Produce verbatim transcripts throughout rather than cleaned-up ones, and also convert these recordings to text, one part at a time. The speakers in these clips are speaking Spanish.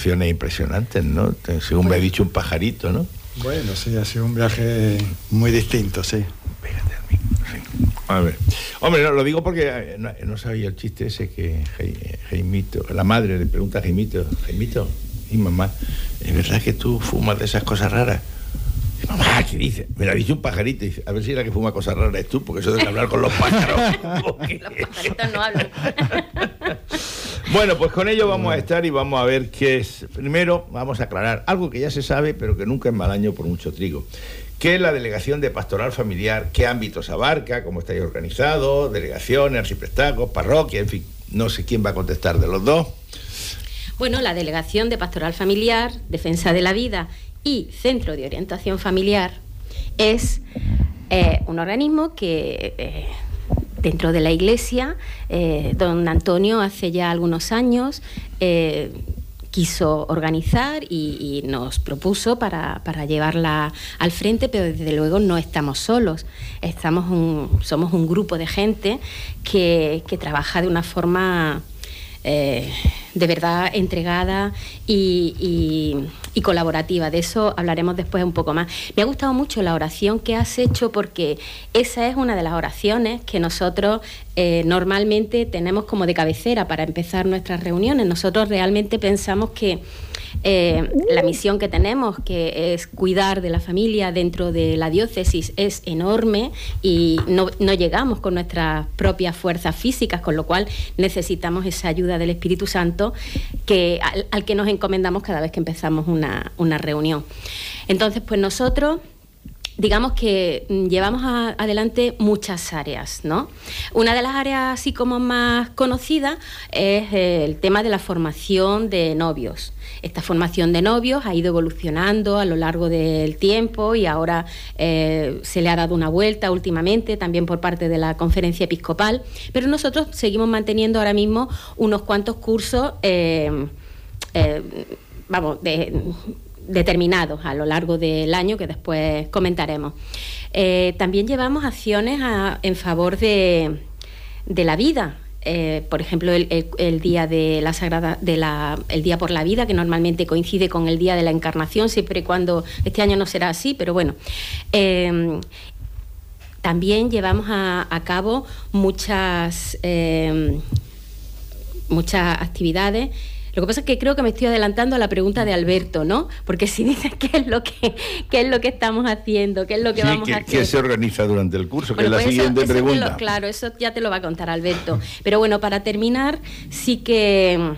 emociones impresionantes, ¿no? Según bueno. me ha dicho un pajarito, ¿no? Bueno, sí, ha sido un viaje muy distinto, sí. Pégate al micro, sí. A ver. Hombre, no, lo digo porque no, no sabía el chiste ese que Jaimito, la madre le pregunta a Jaimito, Jaimito, y mamá, ¿es verdad que tú fumas de esas cosas raras? Y mamá, ¿qué dice? Me lo ha dicho un pajarito. Y dice, a ver si la que fuma cosas raras es tú, porque eso de hablar con los pájaros. Los pajaritos no hablan. Bueno, pues con ello vamos a estar y vamos a ver qué es. Primero, vamos a aclarar algo que ya se sabe, pero que nunca es mal año por mucho trigo. ¿Qué es la Delegación de Pastoral Familiar? ¿Qué ámbitos abarca? ¿Cómo estáis organizados? Delegaciones, arciprestazgos, parroquias, en fin. No sé quién va a contestar de los dos. Bueno, la Delegación de Pastoral Familiar, Defensa de la Vida y Centro de Orientación Familiar es eh, un organismo que eh, dentro de la Iglesia, eh, don Antonio hace ya algunos años eh, quiso organizar y, y nos propuso para, para llevarla al frente, pero desde luego no estamos solos. Estamos un, somos un grupo de gente que, que trabaja de una forma eh, de verdad entregada y, y, y colaborativa. De eso hablaremos después un poco más. Me ha gustado mucho la oración que has hecho, porque esa es una de las oraciones que nosotros eh, normalmente tenemos como de cabecera para empezar nuestras reuniones. Nosotros realmente pensamos que eh, la misión que tenemos, que es cuidar de la familia dentro de la diócesis, es enorme y no, no llegamos con nuestras propias fuerzas físicas, con lo cual necesitamos esa ayuda del Espíritu Santo que, al, al que nos encomendamos cada vez que empezamos una, una reunión. Entonces, pues nosotros digamos que llevamos a, adelante muchas áreas, ¿no? Una de las áreas así como más conocidas es el tema de la formación de novios. Esta formación de novios ha ido evolucionando a lo largo del tiempo y ahora eh, se le ha dado una vuelta últimamente también por parte de la Conferencia Episcopal, pero nosotros seguimos manteniendo ahora mismo unos cuantos cursos eh, eh, vamos, de... determinados a lo largo del año, que después comentaremos. Eh, también llevamos acciones a, en favor de, de la vida. Eh, por ejemplo, el, el, el día de la Sagrada, de la, el Día por la Vida, que normalmente coincide con el Día de la Encarnación, siempre y cuando este año no será así, pero bueno. Eh, también llevamos a, a cabo muchas, eh, muchas actividades. Lo que pasa es que creo que me estoy adelantando a la pregunta de Alberto, ¿no? Porque si dices qué es lo que qué es lo que estamos haciendo, qué es lo que sí, vamos que, a hacer. ¿Qué se organiza durante el curso? Bueno, que es pues la siguiente eso, eso pregunta. Lo, claro, eso ya te lo va a contar Alberto. Pero bueno, para terminar, sí que...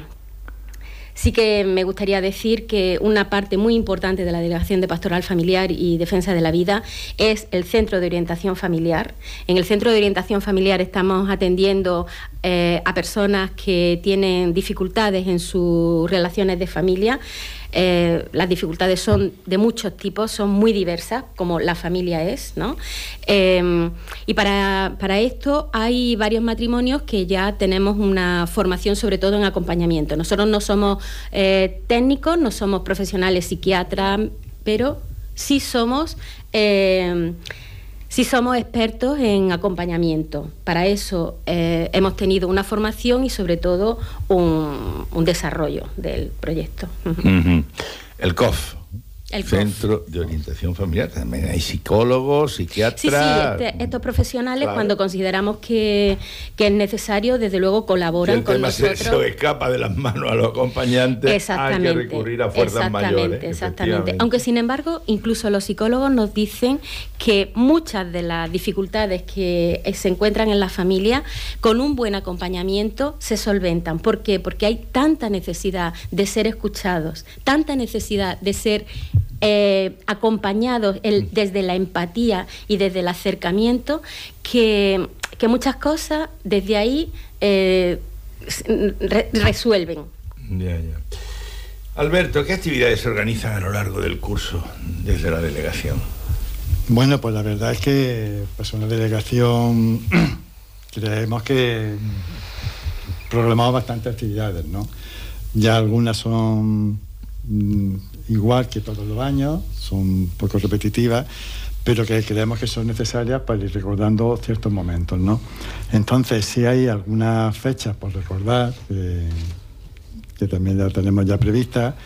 Sí que me gustaría decir que una parte muy importante de la Delegación de Pastoral Familiar y Defensa de la Vida es el Centro de Orientación Familiar. En el Centro de Orientación Familiar estamos atendiendo eh, a personas que tienen dificultades en sus relaciones de familia. Eh, las dificultades son de muchos tipos, son muy diversas, como la familia es, ¿no? Eh, y para, para esto hay varios matrimonios que ya tenemos una formación, sobre todo en acompañamiento. Nosotros no somos eh, técnicos, no somos profesionales psiquiatras, pero sí somos... Eh, Sí somos expertos en acompañamiento. Para eso eh, hemos tenido una formación y sobre todo un, un desarrollo del proyecto. Uh-huh. El C O F. El Centro de Orientación Familiar. También hay psicólogos, psiquiatras. Sí, sí, este, estos profesionales, claro, cuando consideramos que, que es necesario, desde luego colaboran con nosotros. Si el tema se, se escapa de las manos a los acompañantes, hay que recurrir a fuerzas exactamente, mayores. Exactamente. Aunque, sin embargo, incluso los psicólogos nos dicen que muchas de las dificultades que se encuentran en la familia, con un buen acompañamiento, se solventan. ¿Por qué? Porque hay tanta necesidad de ser escuchados, tanta necesidad de ser Eh, acompañados el, desde la empatía y desde el acercamiento, que, que muchas cosas desde ahí eh, re, resuelven. Ya, ya. Alberto, ¿qué actividades se organizan a lo largo del curso desde la delegación? Bueno, pues la verdad es que pues una delegación creemos que programamos bastantes actividades, ¿no? Ya algunas son mmm, igual que todos los años, son un poco repetitivas, pero que creemos que son necesarias para ir recordando ciertos momentos, ¿no? Entonces, sí hay algunas fechas por recordar, eh, que también ya tenemos ya previstas,